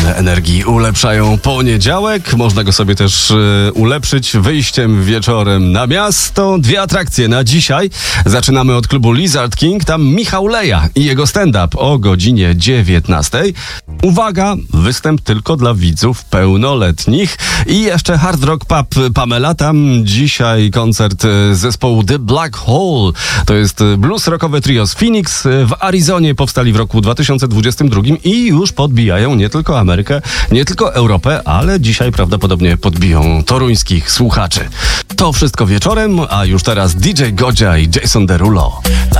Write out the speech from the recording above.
tyle energii ulepszają poniedziałek. Można go sobie też ulepszyć wyjściem wieczorem na miasto. 2 atrakcje na dzisiaj. Zaczynamy od klubu Lizard King. Tam Michał Leja i jego stand-up o godzinie 19. Uwaga, występ tylko dla widzów pełnoletnich. I jeszcze Hard Rock Pub Pamela. Tam dzisiaj koncert zespołu The Black Hole. To jest blues rockowe trio z Phoenix. W Arizonie powstali w roku 2022 i już podbijają nie tylko Amerykę, nie tylko Europę, ale dzisiaj prawdopodobnie podbiją toruńskich słuchaczy. To wszystko wieczorem, a już teraz DJ Godzia i Jason Derulo.